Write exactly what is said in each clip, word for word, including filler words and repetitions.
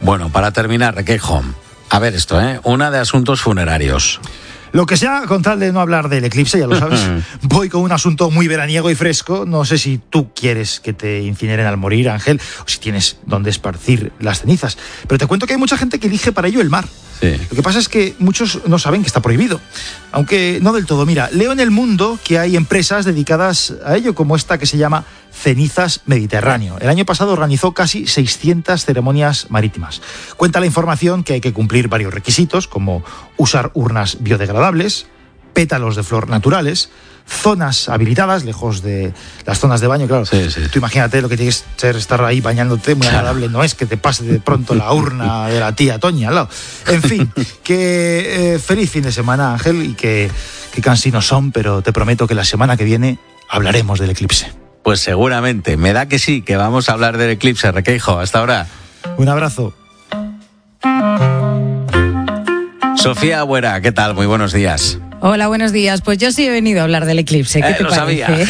Bueno, para terminar, Requeijo, a ver esto, ¿eh? Una de asuntos funerarios. Lo que sea, con tal de no hablar del eclipse, ya lo sabes, voy con un asunto muy veraniego y fresco. No sé si tú quieres que te incineren al morir, Ángel, o si tienes donde esparcir las cenizas. Pero te cuento que hay mucha gente que elige para ello el mar. Sí. Lo que pasa es que muchos no saben que está prohibido, aunque no del todo. Mira, leo en El Mundo que hay empresas dedicadas a ello, como esta que se llama Cenizas Mediterráneo. El año pasado organizó casi seiscientas ceremonias marítimas. Cuenta la información que hay que cumplir varios requisitos, como usar urnas biodegradables, pétalos de flor naturales, zonas habilitadas, lejos de las zonas de baño, claro. Sí, sí. Tú imagínate lo que tienes que ser estar ahí bañándote, muy agradable, no es que te pase de pronto la urna de la tía Toña al lado. En fin, que eh, feliz fin de semana, Ángel, y que, que cansinos son, pero te prometo que la semana que viene hablaremos del eclipse. Pues seguramente, me da que sí, que vamos a hablar del eclipse, Requeijo. Hasta ahora. Un abrazo. Sofía Agüera, ¿qué tal? Muy buenos días. Hola, buenos días. Pues yo sí he venido a hablar del eclipse. ¿Qué eh, te lo parece? Sabía.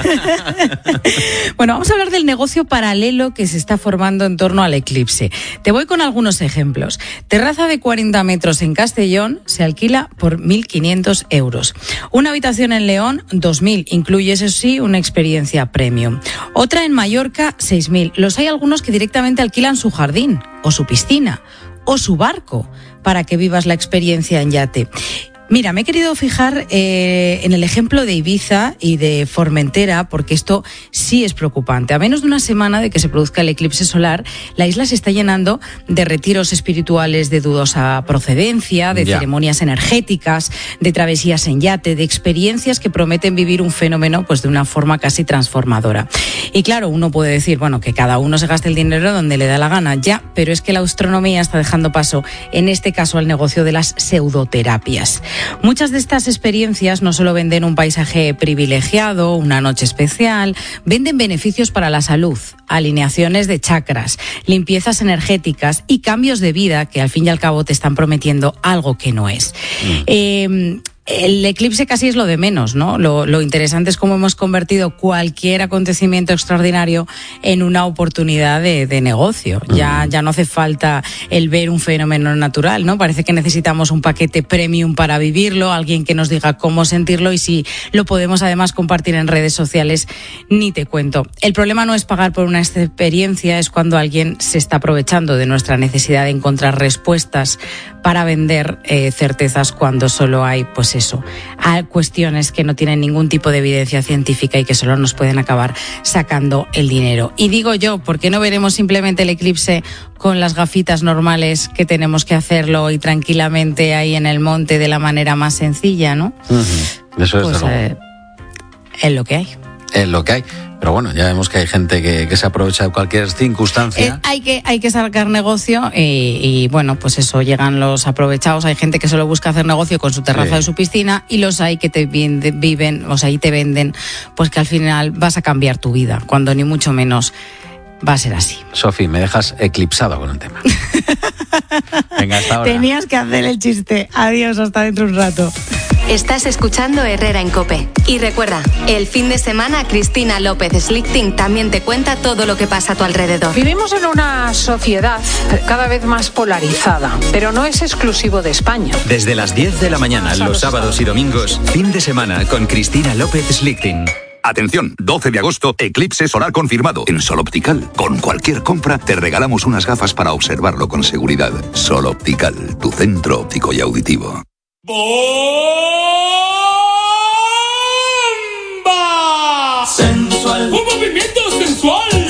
Bueno, vamos a hablar del negocio paralelo que se está formando en torno al eclipse. Te voy con algunos ejemplos. Terraza de cuarenta metros en Castellón se alquila por mil quinientos euros. Una habitación en León, dos mil. Incluye, eso sí, una experiencia premium. Otra en Mallorca, seis mil. Los hay algunos que directamente alquilan su jardín o su piscina o su barco para que vivas la experiencia en yate. Mira, me he querido fijar eh, en el ejemplo de Ibiza y de Formentera, porque esto sí es preocupante. A menos de una semana de que se produzca el eclipse solar, la isla se está llenando de retiros espirituales de dudosa procedencia, de ya. ceremonias energéticas, de travesías en yate, de experiencias que prometen vivir un fenómeno pues de una forma casi transformadora. Y claro, uno puede decir, bueno, que cada uno se gaste el dinero donde le da la gana, ya, pero es que la astronomía está dejando paso, en este caso, al negocio de las pseudoterapias. Muchas de estas experiencias no solo venden un paisaje privilegiado, una noche especial, venden beneficios para la salud, alineaciones de chakras, limpiezas energéticas y cambios de vida que al fin y al cabo te están prometiendo algo que no es. Mm. Eh, El eclipse casi es lo de menos, ¿no? Lo, lo interesante es cómo hemos convertido cualquier acontecimiento extraordinario en una oportunidad de, de negocio. Ya, ya no hace falta el ver un fenómeno natural, ¿no? Parece que necesitamos un paquete premium para vivirlo, alguien que nos diga cómo sentirlo, y si lo podemos además compartir en redes sociales, ni te cuento. El problema no es pagar por una experiencia, es cuando alguien se está aprovechando de nuestra necesidad de encontrar respuestas para vender eh, certezas cuando solo hay, pues eso, hay cuestiones que no tienen ningún tipo de evidencia científica y que solo nos pueden acabar sacando el dinero. Y digo yo, ¿por qué no veremos simplemente el eclipse con las gafitas normales que tenemos que hacerlo y tranquilamente ahí en el monte de la manera más sencilla, ¿no? Uh-huh. Eso es pues, eh, es lo que hay. Es lo que hay. Pero bueno, ya vemos que hay gente que, que se aprovecha de cualquier circunstancia. Eh, hay que hay que sacar negocio y, y bueno, pues eso, llegan los aprovechados. Hay gente que solo busca hacer negocio con su terraza sí. de su piscina, y los hay que te viven, o sea, y te venden, pues que al final vas a cambiar tu vida, cuando ni mucho menos va a ser así. Sofi, me dejas eclipsado con el tema. Venga, hasta ahora. Tenías que hacer el chiste. Adiós, hasta dentro de un rato. Estás escuchando Herrera en COPE. Y recuerda, el fin de semana Cristina López Slichting también te cuenta todo lo que pasa a tu alrededor. Vivimos en una sociedad cada vez más polarizada, pero no es exclusivo de España. Desde las diez de la mañana, los sábados y domingos, fin de semana con Cristina López Slichting. Atención, doce de agosto, eclipse solar confirmado en Sol Optical. Con cualquier compra te regalamos unas gafas para observarlo con seguridad. Sol Optical, tu centro óptico y auditivo. ¡Oh!